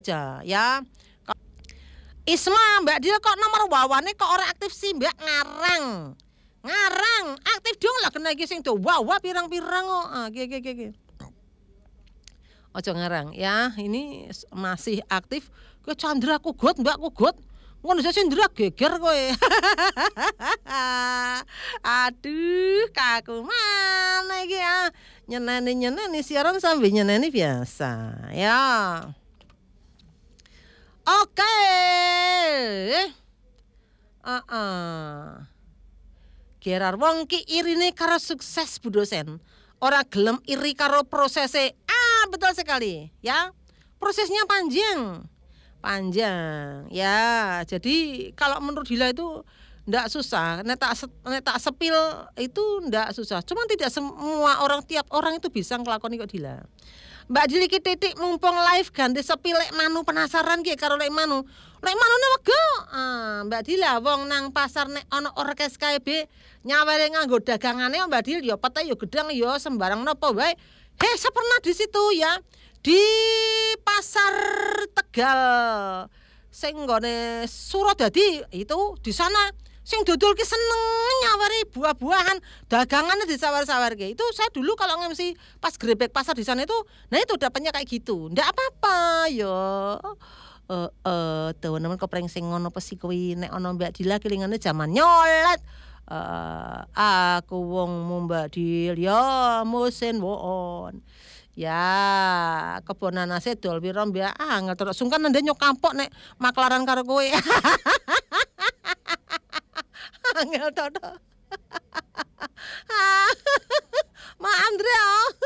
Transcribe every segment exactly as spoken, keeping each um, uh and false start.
aja ya. Isma, Mbak Dil kok nomor wawane kok ora aktif sih Mbak? Ngarang. Ngarang, aktif dong lah kena iki sing do wawa pirang-pirang kok. Ah, ge ge ge. Ojo ngarang ya, ini masih aktif. Ke Chandra kugot Mbak kugot. Ngono sing Chandra geger kowe. Aduh, kaku mana iki ya. Nyeneni-nyeneni siaran sambil nyeneni biasa ya. Oke. Heeh. Uh-uh. Gerar wong ki irine karo sukses Bu dosen. Ora gelem iri karo prosese. Ah, betul sekali, ya. Prosesnya panjang. Panjang. Ya, jadi kalau menurut Dila itu ndak susah. Nek tak nek tak sepil itu ndak susah. Cuma tidak semua orang tiap orang itu bisa nglakoni kok Dila. Mbak Dili ki titik mumpung live ganti sepi lek manu penasaran ki karo lek manu. Lek manune wego. Ah, Mbak Dila wong nang pasar nek ana orkes K B nyawere nganggo dagangane Mbak Dil ya pete ya gedang ya sembarang napa wae. Heh, saya pernah di situ ya. Di pasar Tegal sing nggone Suradadi itu di sana sing dodol ki seneng nyawari buah-buahan dagangannya disawar-sawarke. Itu saya dulu kalau nge-M C pas grebek pasar di sana itu, nah itu dapatnya kayak gitu. Ndak apa-apa yo. Eh eh teman-teman kepreng sing ngono pesi kuwi nek ana Mbak Dila kelingane jaman nyolet. Uh, aku wong Mbak Dil ya musin woon. Ya, kebon nanase dol pira Mbak? Ah, ngeterok sungkan ndek nyok kampok nek maklaran karo kowe. Angel toto. Ma Andrea.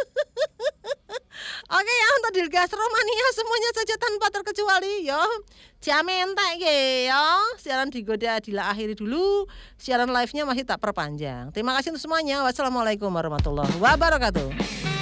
Oke ya, untuk Dil Gastromania semuanya saja tanpa terkecuali ya. Jamin tak ge ya. Siaran digoda Dila akhiri dulu. Siaran live-nya masih tak perpanjang. Terima kasih untuk semuanya. Wassalamualaikum warahmatullahi wabarakatuh.